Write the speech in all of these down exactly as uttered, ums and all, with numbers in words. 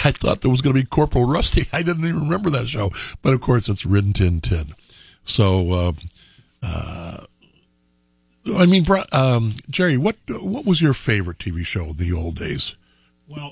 I thought there was going to be Corporal Rusty. I didn't even remember that show. But, of course, it's Rin Tin Tin. So, uh, uh, I mean, um, Jerry, what what was your favorite T V show in the old days? Well,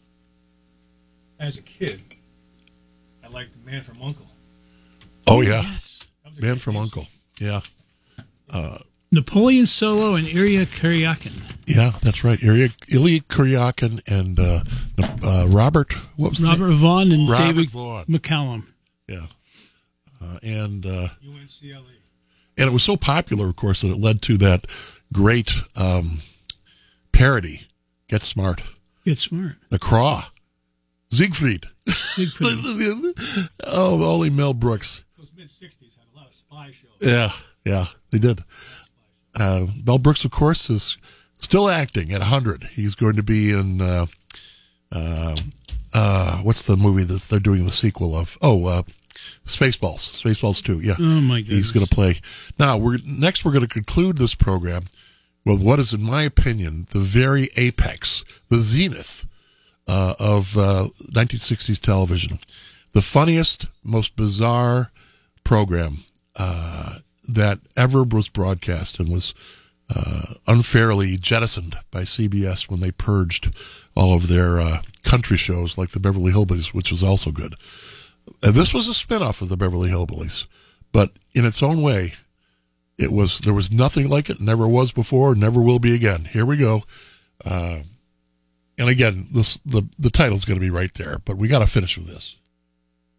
as a kid, I liked Man from U N C L E. Oh, yeah. Yes. Man from U N C L E. Yeah. Uh, Napoleon Solo and Ilya Kuryakin. Yeah, that's right. Ilya, Ilya Kuryakin and uh, uh, Robert, what was Robert the Vaughn and Robert David Vaughn. McCallum. Yeah. Uh, and uh, U N C L E. And it was so popular, of course, that it led to that great um, parody, Get Smart. Get Smart. The Craw. Siegfried. Siegfried. Oh, only Mel Brooks. Those mid-sixties had a lot of spy shows. Yeah, yeah, they did. Uh, Mel Brooks, of course, is still acting at one hundred. He's going to be in, uh, uh, uh, what's the movie that they're doing the sequel of? Oh, uh, Spaceballs. Spaceballs two, yeah. Oh, my goodness. He's going to play. Now, we're next we're going to conclude this program with what is, in my opinion, the very apex, the zenith uh, of uh, nineteen sixties television. The funniest, most bizarre program uh, that ever was broadcast and was uh, unfairly jettisoned by C B S when they purged all of their uh, country shows like the Beverly Hillbillies, which was also good. And this was a spinoff of the Beverly Hillbillies, but in its own way, it was there was nothing like it, never was before, never will be again. Here we go. Uh, and again, this the, the title's going to be right there, but we got to finish with this.